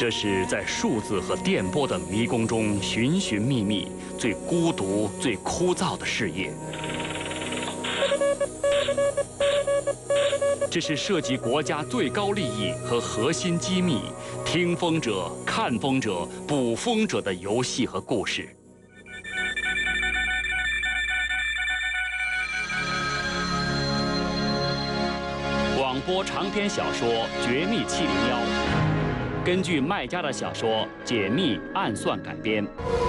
这是在数字和电波的迷宫中寻寻觅觅、最孤独、最枯燥的事业。这是涉及国家最高利益和核心机密、听风者、看风者、捕风者的游戏和故事。广播长篇小说《绝密701》，根据麦家的小说《解密暗算》改编。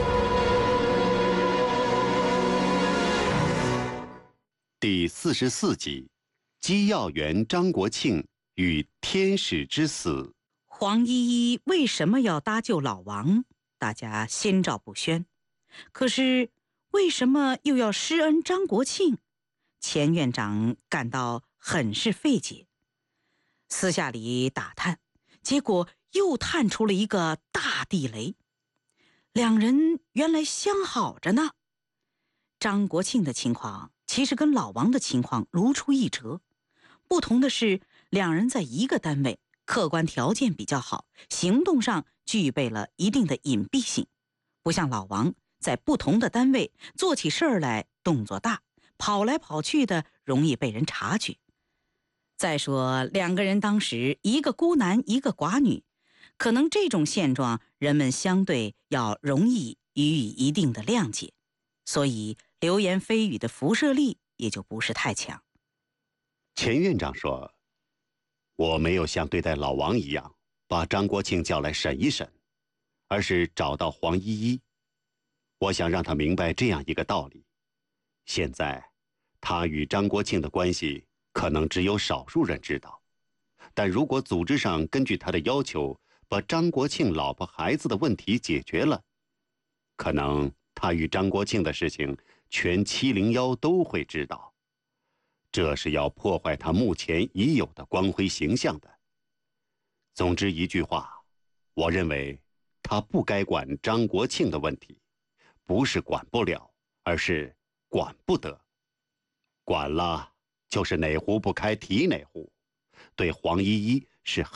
第44集：机要员张国庆与天使之死。 黄依依为什么要搭救老王？大家心照不宣。可是为什么又要施恩张国庆？钱院长感到很是费解。私下里打探，结果又探出了一个大地雷。两人原来相好着呢。张国庆的情况其实跟老王的情况如出一辙，不同的是，两人在一个单位，客观条件比较好，行动上具备了一定的隐蔽性，不像老王在不同的单位做起事儿来动作大，跑来跑去的，容易被人察觉。再说两个人当时一个孤男一个寡女，可能这种现状人们相对要容易予以一定的谅解，所以流言蜚语的辐射力也就不是太强。 钱院长说，我没有像对待老王一样把张国庆叫来审一审，而是找到黄依依。我想让他明白这样一个道理：现在他与张国庆的关系可能只有少数人知道，但如果组织上根据他的要求把张国庆老婆孩子的问题解决了，可能他与张国庆的事情全701都会知道。这是要破坏他目前已有的光辉形象的。总之一句话，我认为他不该管张国庆的问题，不是管不了，而是管不得。管了就是哪壶不开提哪壶，对黄依依是